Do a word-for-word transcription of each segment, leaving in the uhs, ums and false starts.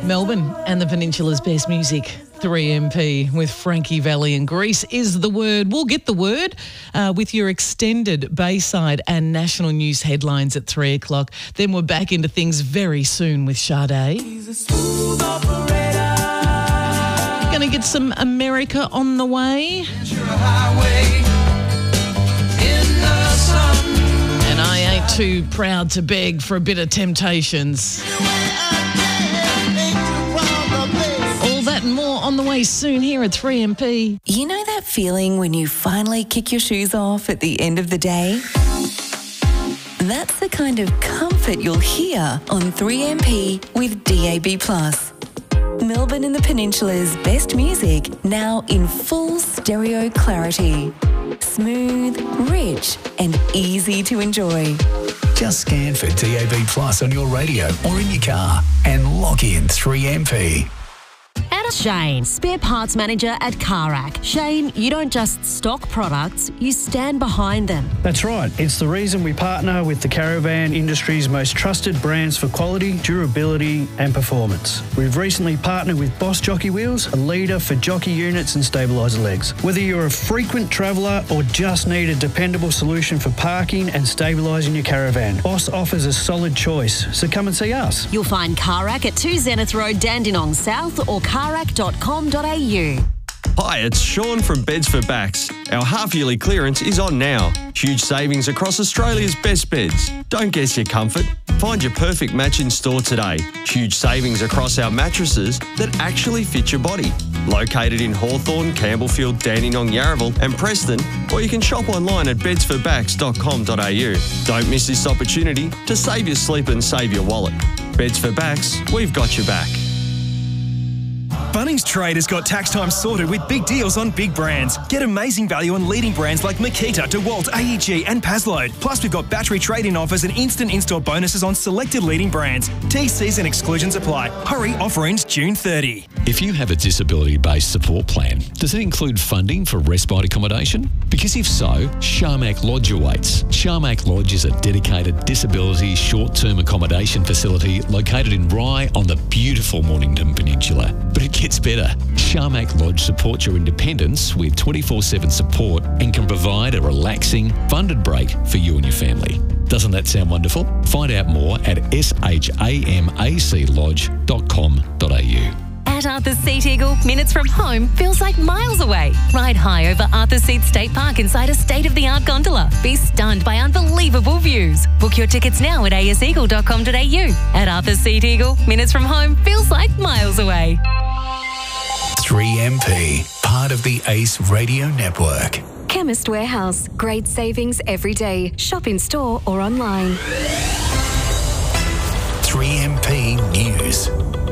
Melbourne and the Peninsula's best music, three M P with Frankie Valli and Greece is the word. We'll get the word uh, with your extended Bayside and national news headlines at three o'clock. Then we're back into things very soon with Sade. You're going to get some America on the way. And I ain't too proud to beg for a bit of Temptations. And more on the way soon here at three M P. You know that feeling when you finally kick your shoes off at the end of the day? That's the kind of comfort you'll hear on three M P with D A B plus. Melbourne and the Peninsula's best music now in full stereo clarity. Smooth, rich and easy to enjoy. Just scan for D A B plus on your radio or in your car and lock in three M P. Shane, spare parts manager at Carac. Shane, you don't just stock products, you stand behind them. That's right. It's the reason we partner with the caravan industry's most trusted brands for quality, durability and performance. We've recently partnered with Boss Jockey Wheels, a leader for jockey units and stabiliser legs. Whether you're a frequent traveller or just need a dependable solution for parking and stabilising your caravan, Boss offers a solid choice. So come and see us. You'll find Carac at two Zenith Road, Dandenong South or carac dot com dot a u. Hi, it's Sean from Beds for Backs. Our half-yearly clearance is on now. Huge savings across Australia's best beds. Don't guess your comfort. Find your perfect match in store today. Huge savings across our mattresses that actually fit your body. Located in Hawthorn, Campbellfield, Dandenong, Yarraville and Preston, or you can shop online at beds for backs dot com dot a u. Don't miss this opportunity to save your sleep and save your wallet. Beds for Backs, we've got your back. Bunnings Trade has got tax time sorted with big deals on big brands. Get amazing value on leading brands like Makita, DeWalt, A E G and Pazload. Plus, we've got battery trade-in offers and instant install bonuses on selected leading brands. T Cs and exclusions apply. Hurry, offer ends June thirtieth. If you have a disability-based support plan, does it include funding for respite accommodation? Because if so, Sharmac Lodge awaits. Sharmac Lodge is a dedicated disability short-term accommodation facility located in Rye on the beautiful Mornington Peninsula. But it gets better. Sharmac Lodge supports your independence with twenty-four seven support and can provide a relaxing, funded break for you and your family. Doesn't that sound wonderful? Find out more at shamac lodge dot com dot a u. At Arthur's Seat Eagle, minutes from home feels like miles away. Ride high over Arthur's Seat State Park inside a state-of-the-art gondola. Be stunned by unbelievable views. Book your tickets now at a s eagle dot com dot a u. At Arthur's Seat Eagle, minutes from home feels like miles away. three M P, part of the Ace Radio Network. Chemist Warehouse. Great savings every day. Shop in store or online. three M P News.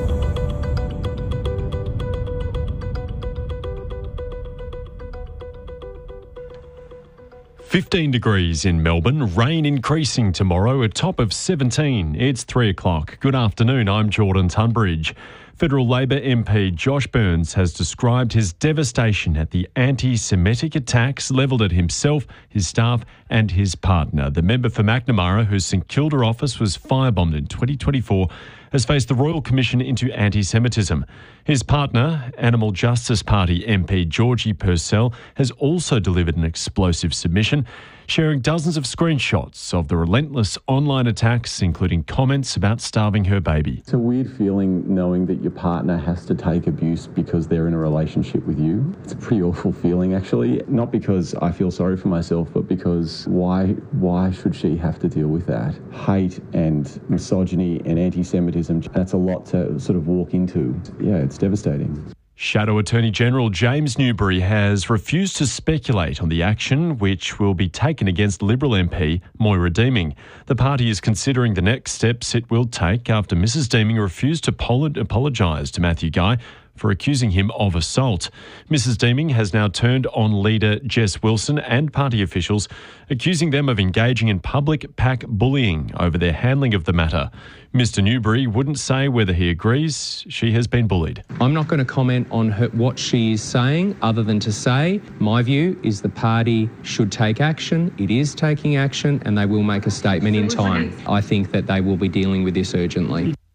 fifteen degrees in Melbourne, rain increasing tomorrow, a top of seventeen. It's three o'clock. Good afternoon, I'm Jordan Tunbridge. Federal Labor M P Josh Burns has described his devastation at the anti-Semitic attacks levelled at himself, his staff and his partner. The member for Macnamara, whose St Kilda office was firebombed in twenty twenty-four, has faced the Royal Commission into Anti-Semitism. His partner, Animal Justice Party M P Georgie Purcell, has also delivered an explosive submission, sharing dozens of screenshots of the relentless online attacks, including comments about starving her baby. It's a weird feeling knowing that your partner has to take abuse because they're in a relationship with you. It's a pretty awful feeling, actually. Not because I feel sorry for myself, but because why, why should she have to deal with that? Hate and misogyny and anti-Semitism, that's a lot to sort of walk into. Yeah, it's devastating. Shadow Attorney General James Newbury has refused to speculate on the action which will be taken against Liberal M P Moira Deeming. The party is considering the next steps it will take after Missus Deeming refused to apologise to Matthew Guy for accusing him of assault. Missus Deeming has now turned on leader Jess Wilson and party officials, accusing them of engaging in public pack bullying over their handling of the matter. Mister Newbury wouldn't say whether he agrees she has been bullied. I'm not going to comment on her, what she is saying, other than to say my view is the party should take action. It is taking action and they will make a statement in time. I think that they will be dealing with this urgently.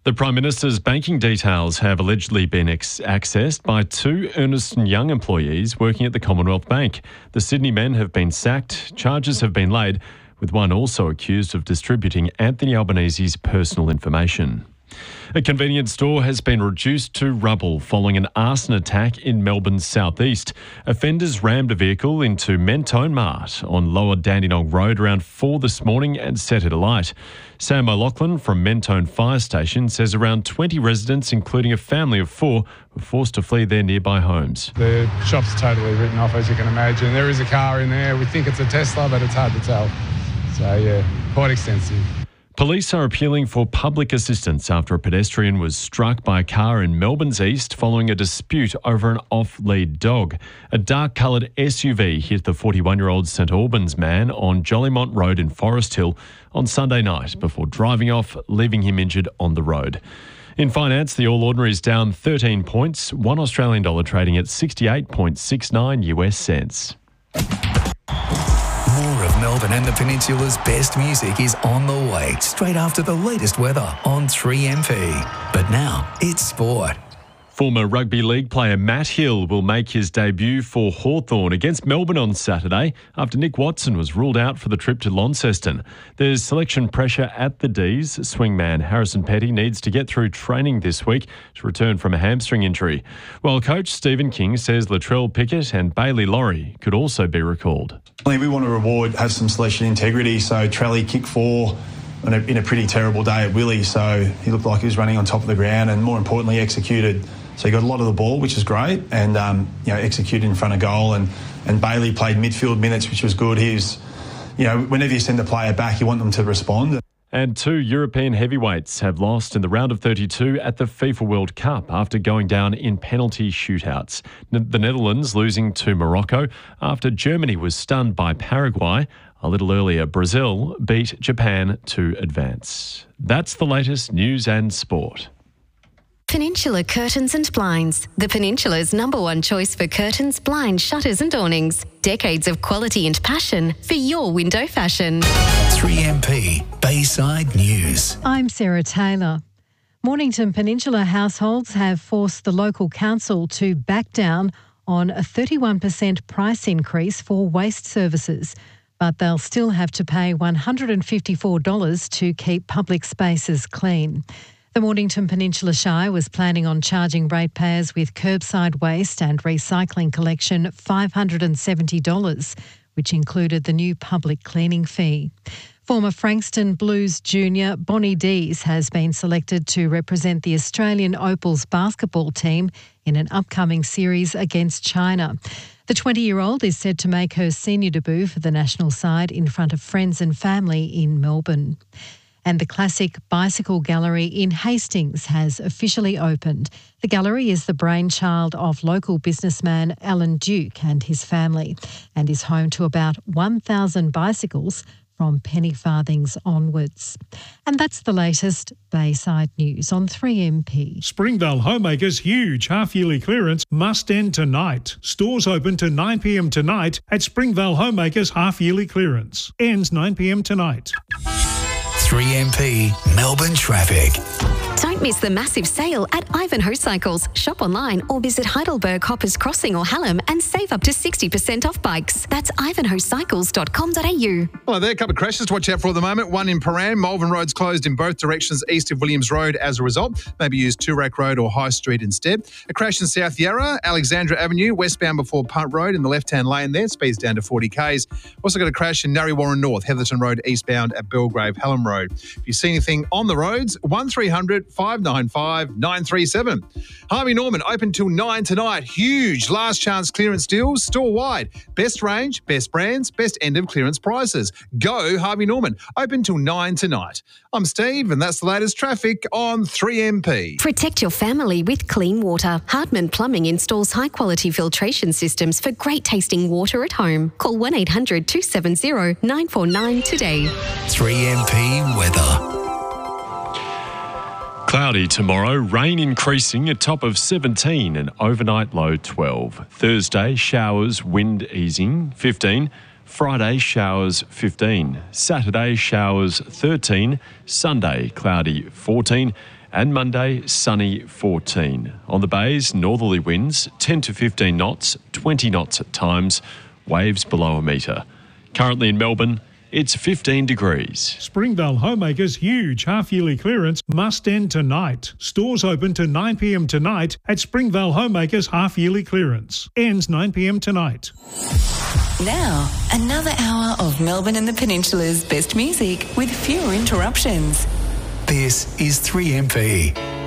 The Prime Minister's banking details have allegedly been ex- accessed by two Ernst and Young employees working at the Commonwealth Bank. The Sydney men have been sacked. Charges have been laid, with one also accused of distributing Anthony Albanese's personal information. A convenience store has been reduced to rubble following an arson attack in Melbourne's southeast. Offenders rammed a vehicle into Mentone Mart on Lower Dandenong Road around four this morning and set it alight. Sam O'Loughlin from Mentone Fire Station says around twenty residents, including a family of four, were forced to flee their nearby homes. The shop's totally written off, as you can imagine. There is a car in there. We think it's a Tesla, but it's hard to tell. So, yeah, quite extensive. Police are appealing for public assistance after a pedestrian was struck by a car in Melbourne's east following a dispute over an off-lead dog. A dark-coloured S U V hit the forty-one-year-old St Albans man on Jollymont Road in Forest Hill on Sunday night before driving off, leaving him injured on the road. In finance, the All Ordinary is down thirteen points, one Australian dollar trading at sixty-eight point six nine U S cents. More of Melbourne and the Peninsula's best music is on the way, straight after the latest weather on three M P. But now, it's sport. Former rugby league player Matt Hill will make his debut for Hawthorn against Melbourne on Saturday after Nick Watson was ruled out for the trip to Launceston. There's selection pressure at the D's. Swingman Harrison Petty needs to get through training this week to return from a hamstring injury, while coach Stephen King says Latrell Pickett and Bailey Laurie could also be recalled. We want to reward, have some selection integrity, so Trelly kicked four in a, in a pretty terrible day at Willie, so he looked like he was running on top of the ground and more importantly executed. So he got a lot of the ball, which is great, and um, you know, executed in front of goal. And, and Bailey played midfield minutes, which was good. He was, you know, whenever you send a player back, you want them to respond. And two European heavyweights have lost in the round of thirty-two at the FIFA World Cup after going down in penalty shootouts. The Netherlands losing to Morocco after Germany was stunned by Paraguay. A little earlier, Brazil beat Japan to advance. That's the latest news and sport. Peninsula Curtains and Blinds, the Peninsula's number one choice for curtains, blinds, shutters and awnings. Decades of quality and passion for your window fashion. three M P Bayside News. I'm Sarah Taylor. Mornington Peninsula households have forced the local council to back down on a thirty-one percent price increase for waste services, but they'll still have to pay one hundred fifty-four dollars to keep public spaces clean. The Mornington Peninsula Shire was planning on charging ratepayers with curbside waste and recycling collection five hundred seventy dollars, which included the new public cleaning fee. Former Frankston Blues junior Bonnie Dees has been selected to represent the Australian Opals basketball team in an upcoming series against China. The twenty-year-old is said to make her senior debut for the national side in front of friends and family in Melbourne. And the Classic Bicycle Gallery in Hastings has officially opened. The gallery is the brainchild of local businessman Alan Duke and his family and is home to about one thousand bicycles from penny farthings onwards. And that's the latest Bayside News on three M P. Springvale Homemakers' huge half-yearly clearance must end tonight. Stores open to nine p m tonight at Springvale Homemakers' half-yearly clearance. Ends nine p m tonight. three M P Melbourne Traffic. Don't miss the massive sale at Ivanhoe Cycles. Shop online or visit Heidelberg, Hoppers Crossing or Hallam and save up to sixty percent off bikes. That's ivanhoe cycles dot com dot a u. Hello there, a couple of crashes to watch out for at the moment. One in Paran. Malvern Road's closed in both directions east of Williams Road as a result. Maybe use Toorak Road or High Street instead. A crash in South Yarra, Alexandra Avenue, westbound before Punt Road in the left-hand lane there. Speeds down to forty k's. Also got a crash in Narre Warren North, Heatherton Road eastbound at Belgrave, Hallam Road. If you see anything on the roads, one three hundred five nine five nine three seven. Harvey Norman open till nine tonight. Huge last chance clearance deals store-wide. Best range, best brands, best end of clearance prices. Go Harvey Norman. Open till nine tonight. I'm Steve and that's the latest traffic on three M P. Protect your family with clean water. Hartman Plumbing installs high-quality filtration systems for great tasting water at home. Call one eight hundred two seven zero nine four nine today. three M P Weather. Cloudy tomorrow, rain increasing, a top of seventeen and overnight low twelve. Thursday, showers, wind easing, fifteen. Friday, showers, fifteen. Saturday, showers, thirteen. Sunday, cloudy, fourteen. And Monday, sunny fourteen. On the bays, northerly winds ten to fifteen knots, twenty knots at times, waves below a metre. Currently in Melbourne, it's fifteen degrees. Springvale Homemakers' huge half-yearly clearance must end tonight. Stores open to nine p m tonight at Springvale Homemakers' half-yearly clearance. Ends nine p m tonight. Now, another hour of Melbourne and the Peninsula's best music with fewer interruptions. This is three M P.